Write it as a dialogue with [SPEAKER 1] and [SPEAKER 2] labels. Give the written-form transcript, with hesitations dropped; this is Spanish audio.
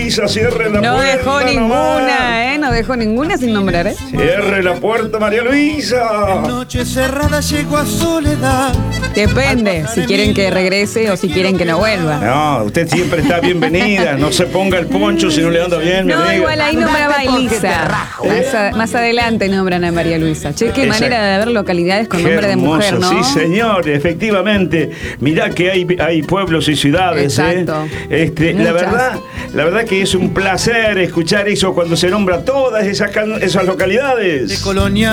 [SPEAKER 1] Luisa, cierre la
[SPEAKER 2] No
[SPEAKER 1] puerta.
[SPEAKER 2] dejó ninguna, no dejó ninguna sin nombrar,
[SPEAKER 1] Cierre la puerta, María Luisa.
[SPEAKER 3] Noche cerrada llegó a Soledad.
[SPEAKER 2] Depende, si quieren que regrese o si quieren que no vuelva.
[SPEAKER 1] No, usted siempre está bienvenida. No se ponga el poncho si no le anda bien, mi
[SPEAKER 2] No,
[SPEAKER 1] amiga.
[SPEAKER 2] igual ahí nombraba a Elisa. Más adelante nombran a María Luisa. Che, qué manera de haber localidades con
[SPEAKER 1] Qué
[SPEAKER 2] nombre de mujer,
[SPEAKER 1] hermoso,
[SPEAKER 2] ¿no?
[SPEAKER 1] sí, señor, efectivamente. Mirá que hay pueblos y ciudades.
[SPEAKER 2] Exacto.
[SPEAKER 1] La verdad que es un placer escuchar eso cuando se nombra todas esas localidades.
[SPEAKER 3] De Colonia.